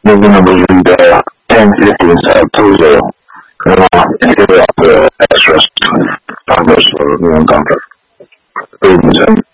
movie numbers read 1050 instead of 20. And give out the extras numbers for the contract.